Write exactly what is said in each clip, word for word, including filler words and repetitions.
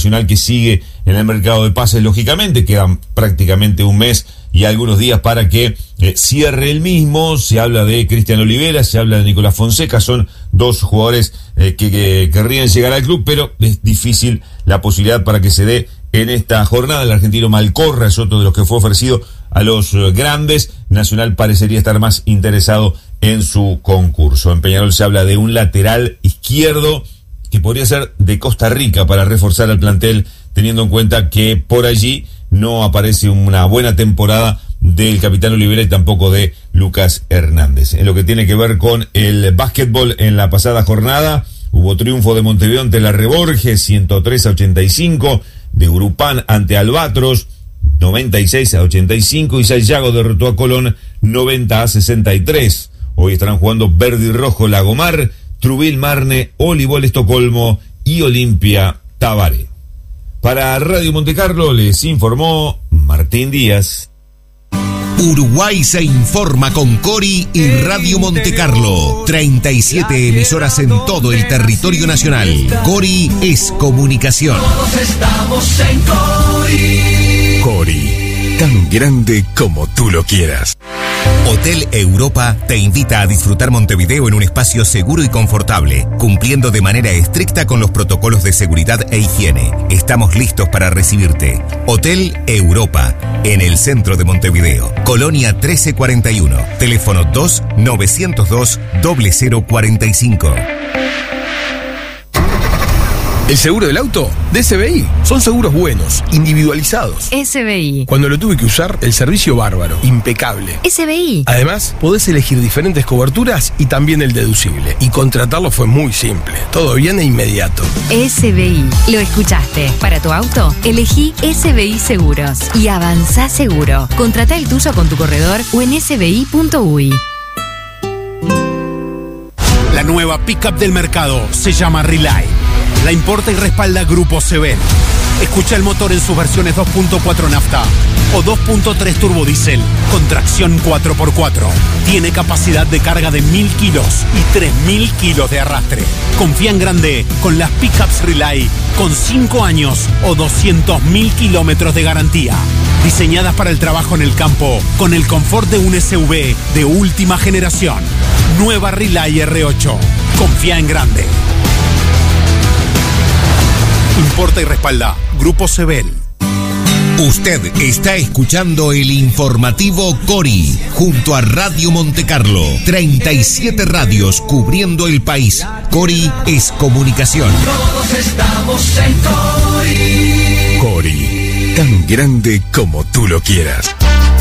Nacional que sigue en el mercado de pases, lógicamente, quedan prácticamente un mes y algunos días para que eh, cierre el mismo. Se habla de Cristian Olivera, se habla de Nicolás Fonseca, son dos jugadores eh, que, que querrían llegar al club, pero es difícil la posibilidad para que se dé en esta jornada. El argentino Malcorra es otro de los que fue ofrecido a los eh, grandes. Nacional parecería estar más interesado en su concurso. En Peñarol se habla de un lateral izquierdo que podría ser de Costa Rica para reforzar al plantel, teniendo en cuenta que por allí no aparece una buena temporada del capitán Olivera y tampoco de Lucas Hernández. En lo que tiene que ver con el básquetbol, en la pasada jornada hubo triunfo de Montevideo ante la Reborge, ciento tres a ochenta y cinco, de Urupán ante Albatros, noventa y seis a ochenta y cinco, y Sayago derrotó a Colón noventa a sesenta y tres. Hoy estarán jugando Verde y Rojo Lagomar, Trubil Marne, Olivol Estocolmo y Olimpia Tabaré. Para Radio Montecarlo les informó Martín Díaz. Uruguay se informa con Cori y Radio Montecarlo. treinta y siete emisoras en todo el territorio nacional. Cori es comunicación. Todos estamos en Cori. Cori, tan grande como tú lo quieras. Hotel Europa te invita a disfrutar Montevideo en un espacio seguro y confortable, cumpliendo de manera estricta con los protocolos de seguridad e higiene. Estamos listos para recibirte. Hotel Europa, en el centro de Montevideo, Colonia trece cuarenta y uno, teléfono dos nueve cero dos cero cero cuarenta y cinco. ¿El seguro del auto? De S B I. Son seguros buenos, individualizados. S B I. Cuando lo tuve que usar, el servicio bárbaro, impecable. S B I. Además, podés elegir diferentes coberturas y también el deducible. Y contratarlo fue muy simple. Todo bien e inmediato. S B I. Lo escuchaste. Para tu auto, elegí S B I Seguros. Y avanzá seguro. Contratá el tuyo con tu corredor o en s b i punto u i. La nueva pickup del mercado se llama Relay. La importa y respalda Grupo Seven. Escucha el motor en sus versiones dos punto cuatro nafta o dos punto tres turbodiesel con tracción cuatro por cuatro. Tiene capacidad de carga de mil kilos y tres mil kilos de arrastre. Confía en grande con las pickups Relay con cinco años o doscientos mil kilómetros de garantía. Diseñadas para el trabajo en el campo con el confort de un S U V de última generación. Nueva Relay R ocho. Confía en grande. Importa y respalda Grupo Sebel. Usted está escuchando el informativo Cori junto a Radio Montecarlo. treinta y siete radios cubriendo el país. Cori es comunicación. Todos estamos en Cori. Cori, tan grande como tú lo quieras.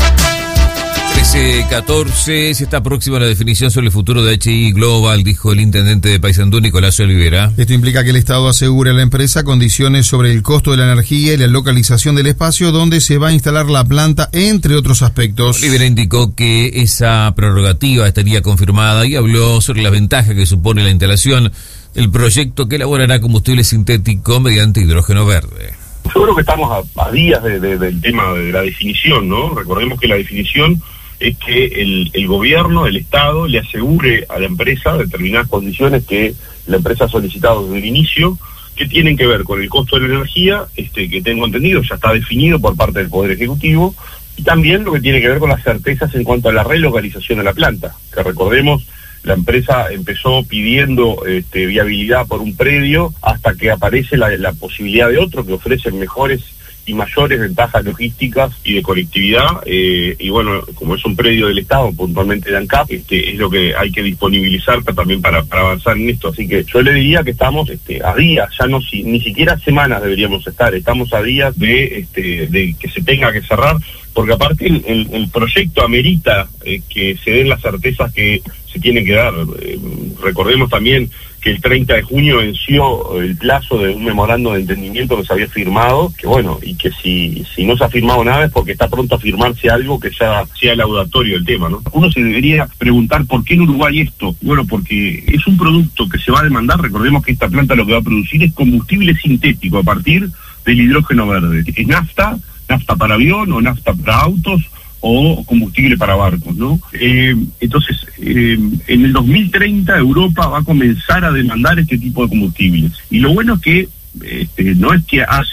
trece catorce, se está próxima la definición sobre el futuro de H I Global, dijo el intendente de Paysandú, Nicolás Olivera. Esto implica que el Estado asegure a la empresa condiciones sobre el costo de la energía y la localización del espacio donde se va a instalar la planta, entre otros aspectos. Olivera indicó que esa prerrogativa estaría confirmada y habló sobre las ventajas que supone la instalación del proyecto que elaborará combustible sintético mediante hidrógeno verde. Yo creo que estamos a, a días de, de, del tema de la definición, ¿no? Recordemos que la definición es que el, el gobierno, el Estado, le asegure a la empresa determinadas condiciones que la empresa ha solicitado desde el inicio, que tienen que ver con el costo de la energía, este que tengo entendido ya está definido por parte del Poder Ejecutivo, y también lo que tiene que ver con las certezas en cuanto a la relocalización de la planta, que recordemos, la empresa empezó pidiendo este, viabilidad por un predio hasta que aparece la, la posibilidad de otro que ofrece mejores y mayores ventajas logísticas y de conectividad, eh, y bueno, como es un predio del Estado, puntualmente de ANCAP, este, es lo que hay que disponibilizar también para, para avanzar en esto, así que yo le diría que estamos este, a días, ya no si, ni siquiera semanas deberíamos estar, estamos a días de, este, de que se tenga que cerrar, porque aparte el, el, el proyecto amerita eh, que se den las certezas que se tienen que dar. Eh, recordemos también que el treinta de junio venció el plazo de un memorando de entendimiento que se había firmado, que bueno, y que si, si no se ha firmado nada es porque está pronto a firmarse algo que ya sea laudatorio del tema, ¿no? Uno se debería preguntar por qué en Uruguay esto. Bueno, porque es un producto que se va a demandar, recordemos que esta planta lo que va a producir es combustible sintético a partir del hidrógeno verde. Es nafta, nafta para avión o nafta para autos, o combustible para barcos, ¿no? Eh, entonces, eh, en el dos mil treinta Europa va a comenzar a demandar este tipo de combustibles. Y lo bueno es que este, no es que hace